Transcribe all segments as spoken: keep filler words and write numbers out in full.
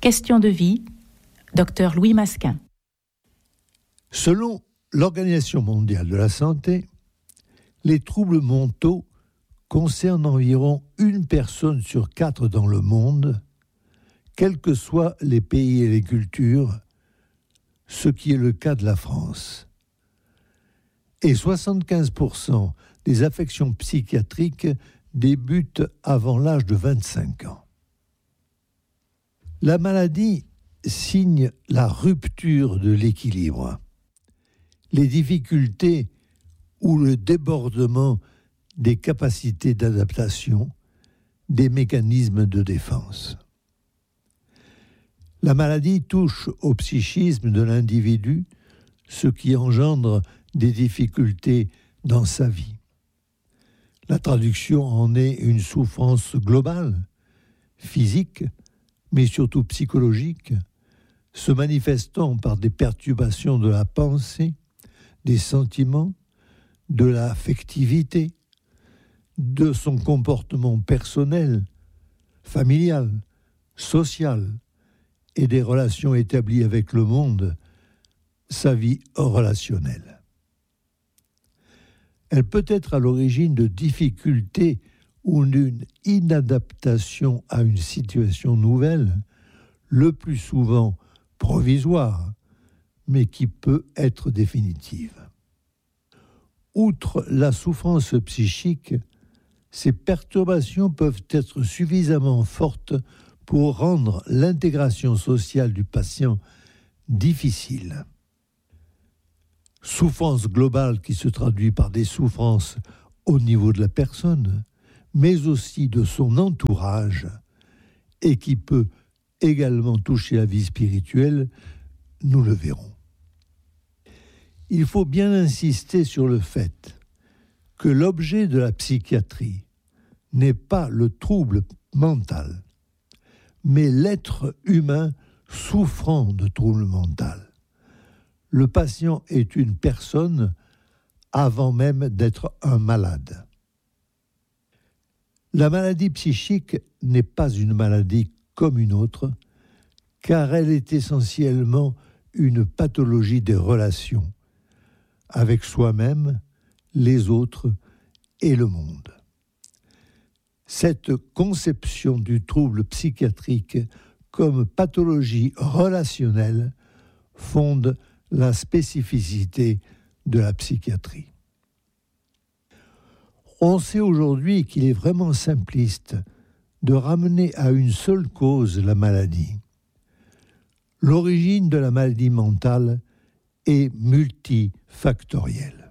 Question de vie, docteur Louis Masquin. Selon l'Organisation mondiale de la santé, les troubles mentaux concernent environ une personne sur quatre dans le monde, quels que soient les pays et les cultures, ce qui est le cas de la France. Et soixante-quinze pour cent des affections psychiatriques débutent avant l'âge de vingt-cinq ans. La maladie signe la rupture de l'équilibre, les difficultés ou le débordement des capacités d'adaptation, des mécanismes de défense. La maladie touche au psychisme de l'individu, ce qui engendre des difficultés dans sa vie. La traduction en est une souffrance globale, physique, mais surtout psychologique, se manifestant par des perturbations de la pensée, des sentiments, de l'affectivité, de son comportement personnel, familial, social et des relations établies avec le monde, sa vie relationnelle. Elle peut être à l'origine de difficultés ou d'une inadaptation à une situation nouvelle, le plus souvent provisoire, mais qui peut être définitive. Outre la souffrance psychique, ces perturbations peuvent être suffisamment fortes pour rendre l'intégration sociale du patient difficile. Souffrance globale qui se traduit par des souffrances au niveau de la personne, mais aussi de son entourage, et qui peut également toucher la vie spirituelle, nous le verrons. Il faut bien insister sur le fait que l'objet de la psychiatrie n'est pas le trouble mental, mais l'être humain souffrant de trouble mental. Le patient est une personne avant même d'être un malade. La maladie psychique n'est pas une maladie comme une autre, car elle est essentiellement une pathologie des relations avec soi-même, les autres et le monde. Cette conception du trouble psychiatrique comme pathologie relationnelle fonde la spécificité de la psychiatrie. On sait aujourd'hui qu'il est vraiment simpliste de ramener à une seule cause la maladie. L'origine de la maladie mentale est multifactorielle.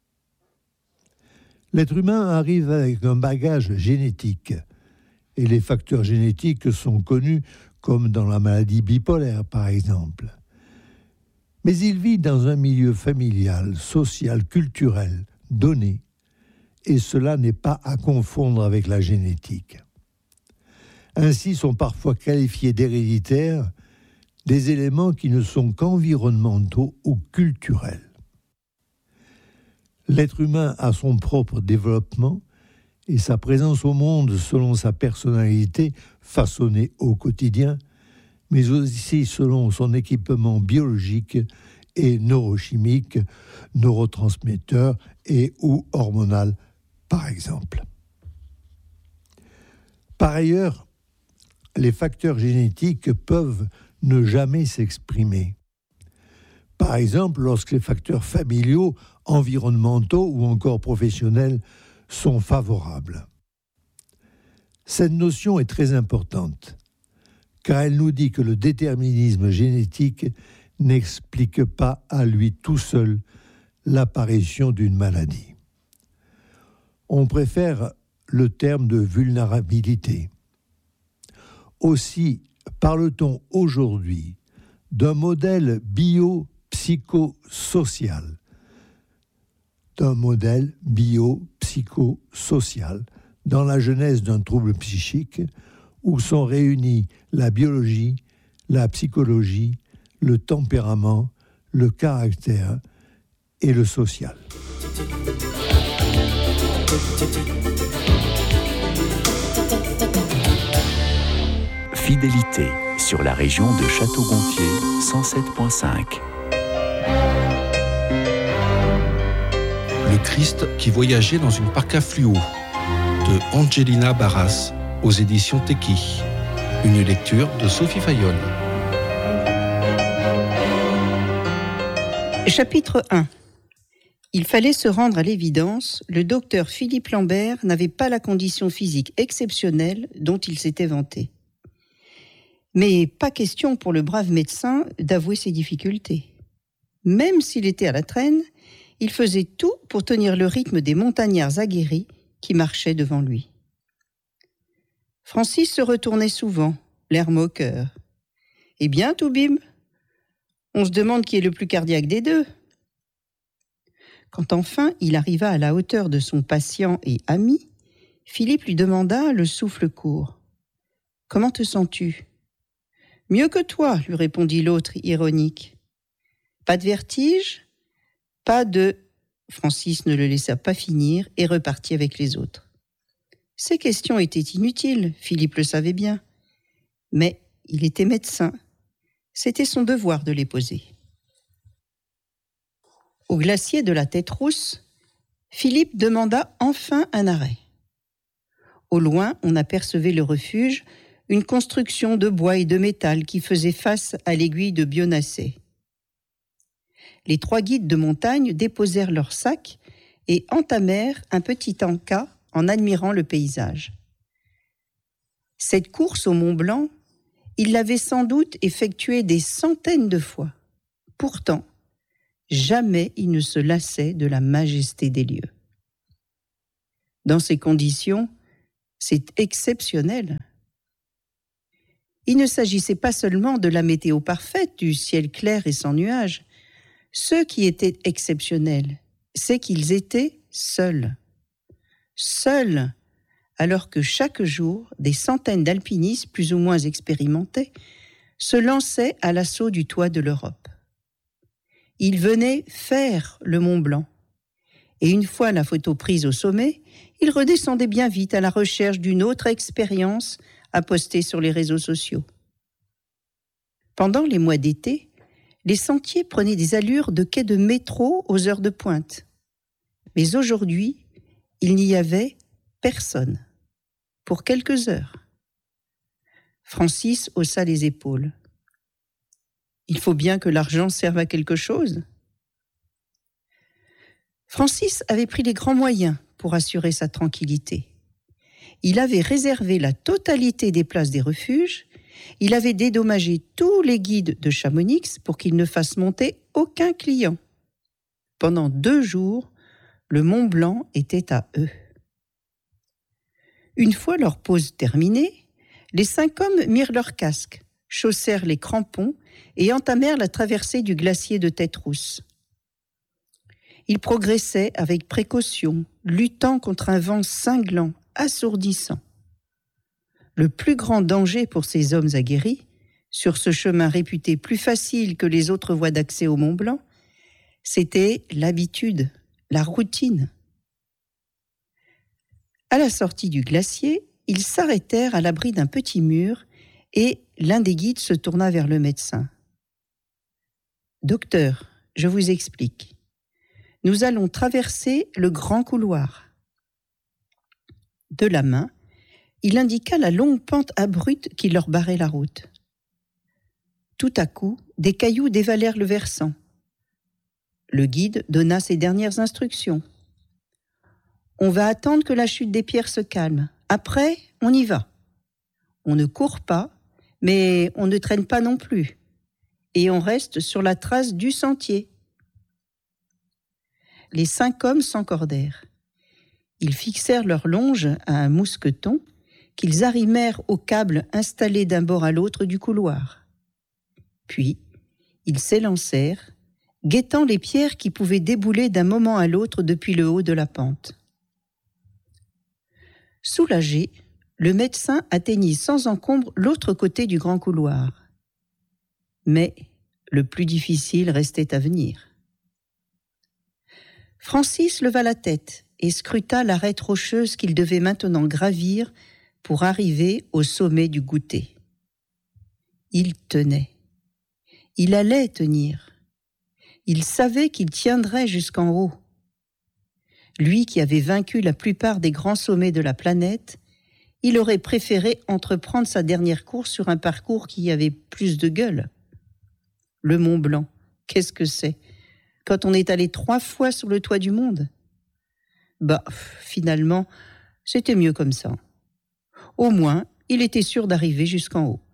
L'être humain arrive avec un bagage génétique, et les facteurs génétiques sont connus comme dans la maladie bipolaire, par exemple. Mais il vit dans un milieu familial, social, culturel, donné, et cela n'est pas à confondre avec la génétique. Ainsi sont parfois qualifiés d'héréditaires des éléments qui ne sont qu'environnementaux ou culturels. L'être humain a son propre développement et sa présence au monde selon sa personnalité façonnée au quotidien, mais aussi selon son équipement biologique et neurochimique, neurotransmetteurs et ou hormonal, par exemple. Par ailleurs, les facteurs génétiques peuvent ne jamais s'exprimer. Par exemple, lorsque les facteurs familiaux, environnementaux ou encore professionnels sont favorables. Cette notion est très importante, car elle nous dit que le déterminisme génétique n'explique pas à lui tout seul l'apparition d'une maladie. On préfère le terme de vulnérabilité. Aussi parle-t-on aujourd'hui d'un modèle bio-psychosocial, d'un modèle bio-psychosocial dans la genèse d'un trouble psychique où sont réunis la biologie, la psychologie, le tempérament, le caractère et le social. Fidélité. sur la région de Château-Gontier, cent sept virgule cinq. Le Christ qui voyageait dans une parka fluo de Angelina Barras aux éditions Teki. Une lecture de Sophie Fayolle. Chapitre un. Il fallait se rendre à l'évidence, le docteur Philippe Lambert n'avait pas la condition physique exceptionnelle dont il s'était vanté. Mais pas question pour le brave médecin d'avouer ses difficultés. Même s'il était à la traîne, il faisait tout pour tenir le rythme des montagnards aguerris qui marchaient devant lui. Francis se retournait souvent, l'air moqueur. « Eh bien, Toubib, on se demande qui est le plus cardiaque des deux. » Quand enfin il arriva à la hauteur de son patient et ami, Philippe lui demanda, le souffle court. « Comment te sens-tu » ?« Mieux que toi, lui répondit l'autre ironique. Pas de vertige ? Pas de... Francis ne le laissa pas finir et repartit avec les autres. Ces questions étaient inutiles, Philippe le savait bien. Mais il était médecin. C'était son devoir de les poser. Au glacier de la Tête Rousse, Philippe demanda enfin un arrêt. Au loin, on apercevait le refuge, une construction de bois et de métal qui faisait face à l'aiguille de Bionnassay. Les trois guides de montagne déposèrent leurs sacs et entamèrent un petit encas en admirant le paysage. Cette course au Mont Blanc, ils l'avaient sans doute effectuée des centaines de fois. Pourtant, jamais ils ne se lassaient de la majesté des lieux. Dans ces conditions, c'est exceptionnel. Il ne s'agissait pas seulement de la météo parfaite, du ciel clair et sans nuages. Ce qui était exceptionnel, c'est qu'ils étaient seuls. Seuls, alors que chaque jour, des centaines d'alpinistes plus ou moins expérimentés se lançaient à l'assaut du toit de l'Europe. Ils venaient faire le Mont Blanc. Et une fois la photo prise au sommet, ils redescendaient bien vite à la recherche d'une autre expérience à poster sur les réseaux sociaux. Pendant les mois d'été, les sentiers prenaient des allures de quai de métro aux heures de pointe. Mais aujourd'hui, il n'y avait personne, pour quelques heures. Francis haussa les épaules. Il faut bien que l'argent serve à quelque chose. Francis avait pris les grands moyens pour assurer sa tranquillité. Il avait réservé la totalité des places des refuges. Il avait dédommagé tous les guides de Chamonix pour qu'ils ne fassent monter aucun client. Pendant deux jours, le Mont Blanc était à eux. Une fois leur pause terminée, les cinq hommes mirent leurs casques, chaussèrent les crampons et entamèrent la traversée du glacier de Tête Rousse. Ils progressaient avec précaution, luttant contre un vent cinglant, assourdissant. Le plus grand danger pour ces hommes aguerris, sur ce chemin réputé plus facile que les autres voies d'accès au Mont Blanc, c'était l'habitude, la routine. À la sortie du glacier, ils s'arrêtèrent à l'abri d'un petit mur et l'un des guides se tourna vers le médecin. « Docteur, je vous explique. Nous allons traverser le grand couloir. » De la main, il indiqua la longue pente abrupte qui leur barrait la route. Tout à coup, des cailloux dévalèrent le versant. Le guide donna ses dernières instructions. « On va attendre que la chute des pierres se calme. Après, on y va. On ne court pas, mais on ne traîne pas non plus. Et on reste sur la trace du sentier. » Les cinq hommes s'encordèrent. Ils fixèrent leur longe à un mousqueton qu'ils arrimèrent au câble installé d'un bord à l'autre du couloir. Puis, ils s'élancèrent, guettant les pierres qui pouvaient débouler d'un moment à l'autre depuis le haut de la pente. Soulagé, le médecin atteignit sans encombre l'autre côté du grand couloir. Mais le plus difficile restait à venir. Francis leva la tête et scruta l'arête rocheuse qu'il devait maintenant gravir pour arriver au sommet du goûter. Il tenait. Il allait tenir. Il savait qu'il tiendrait jusqu'en haut. Lui qui avait vaincu la plupart des grands sommets de la planète, il aurait préféré entreprendre sa dernière course sur un parcours qui avait plus de gueule. Le Mont Blanc, qu'est-ce que c'est ? Quand on est allé trois fois sur le toit du monde ? Bah, finalement, c'était mieux comme ça. Au moins, il était sûr d'arriver jusqu'en haut.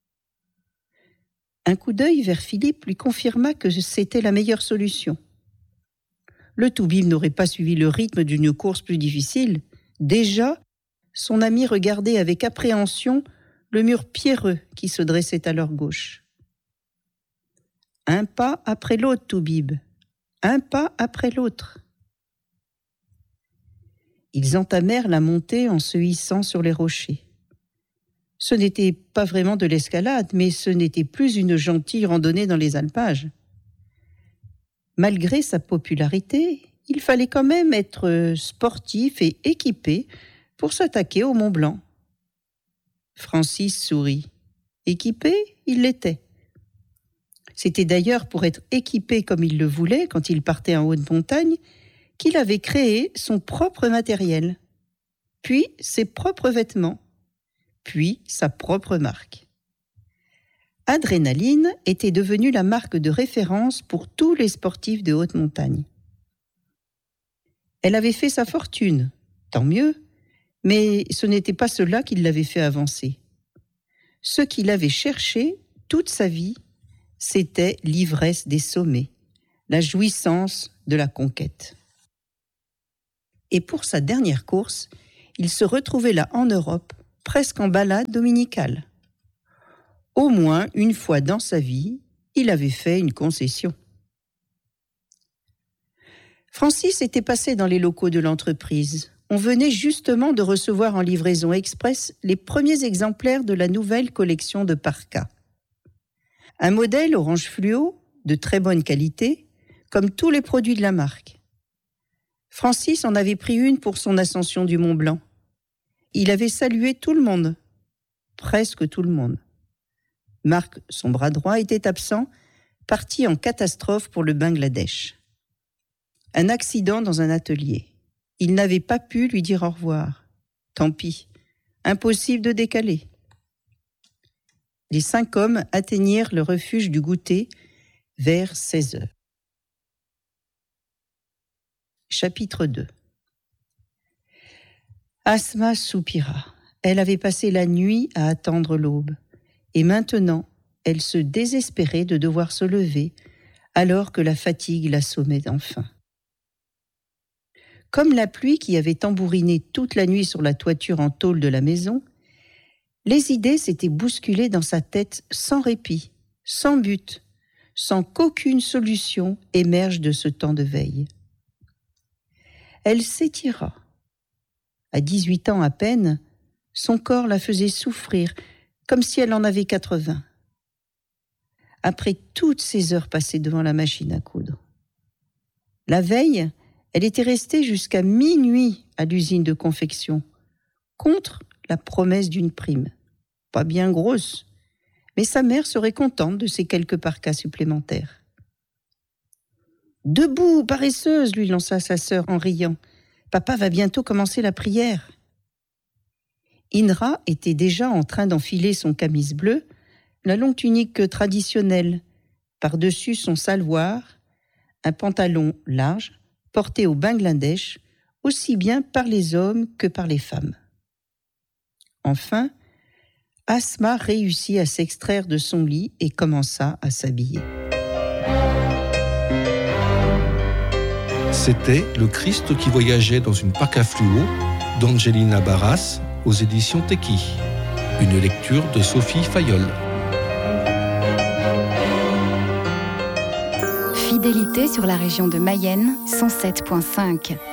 Un coup d'œil vers Philippe lui confirma que c'était la meilleure solution. Le Toubib n'aurait pas suivi le rythme d'une course plus difficile. Déjà, son ami regardait avec appréhension le mur pierreux qui se dressait à leur gauche. Un pas après l'autre, Toubib. Un pas après l'autre. Ils entamèrent la montée en se hissant sur les rochers. Ce n'était pas vraiment de l'escalade, mais ce n'était plus une gentille randonnée dans les alpages. Malgré sa popularité, il fallait quand même être sportif et équipé pour s'attaquer au Mont Blanc. Francis sourit. Équipé, il l'était. C'était d'ailleurs pour être équipé comme il le voulait quand il partait en haute montagne qu'il avait créé son propre matériel, puis ses propres vêtements, puis sa propre marque. Adrénaline était devenue la marque de référence pour tous les sportifs de haute montagne. Elle avait fait sa fortune, tant mieux, mais ce n'était pas cela qui l'avait fait avancer. Ce qu'il avait cherché toute sa vie, c'était l'ivresse des sommets, la jouissance de la conquête. Et pour sa dernière course, il se retrouvait là en Europe, presque en balade dominicale. Au moins une fois dans sa vie, il avait fait une concession. Francis était passé dans les locaux de l'entreprise. On venait justement de recevoir en livraison express les premiers exemplaires de la nouvelle collection de parkas. Un modèle orange fluo, de très bonne qualité, comme tous les produits de la marque. Francis en avait pris une pour son ascension du Mont Blanc. Il avait salué tout le monde, presque tout le monde. Marc, son bras droit, était absent, parti en catastrophe pour le Bangladesh. Un accident dans un atelier. Il n'avait pas pu lui dire au revoir. Tant pis, impossible de décaler. Les cinq hommes atteignirent le refuge du goûter vers seize heures. Chapitre deux. Asma soupira. Elle avait passé la nuit à attendre l'aube. Et maintenant, elle se désespérait de devoir se lever alors que la fatigue l'assommait enfin. Comme la pluie qui avait tambouriné toute la nuit sur la toiture en tôle de la maison, les idées s'étaient bousculées dans sa tête sans répit, sans but, sans qu'aucune solution émerge de ce temps de veille. Elle s'étira. À dix-huit ans à peine, son corps la faisait souffrir, comme si elle en avait quatre-vingts. Après toutes ces heures passées devant la machine à coudre. La veille, elle était restée jusqu'à minuit à l'usine de confection, contre la promesse d'une prime. Pas bien grosse, mais sa mère serait contente de ces quelques parkas supplémentaires. « Debout, paresseuse !» lui lança sa sœur en riant. « Papa va bientôt commencer la prière. » Inra était déjà en train d'enfiler son camis bleu, la longue tunique traditionnelle, par-dessus son salwar, un pantalon large, porté au Bangladesh, aussi bien par les hommes que par les femmes. Enfin, Asma réussit à s'extraire de son lit et commença à s'habiller. C'était Le Christ qui voyageait dans une parka fluo d'Angelina Barras aux éditions Teki. Une lecture de Sophie Fayolle. Fidélité sur la région de Mayenne, cent sept virgule cinq.